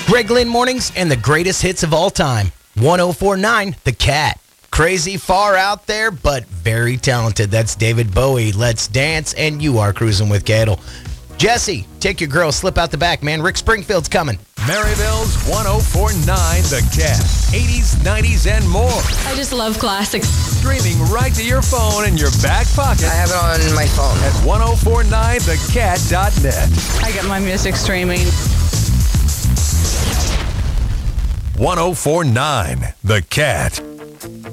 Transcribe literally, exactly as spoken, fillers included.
Greg Lynn Mornings and the greatest hits of all time. one oh four point nine The Cat. Crazy far out there, but very talented. That's David Bowie. Let's dance, and you are cruising with Cadle. Jesse, take your girl, slip out the back, man. Rick Springfield's coming. Maryville's one oh four point nine The Cat. eighties, nineties, and more. I just love classics. Streaming right to your phone in your back pocket. I have it on my phone. At ten forty-nine the cat dot net. I get my music streaming. ten forty-nine The Cat.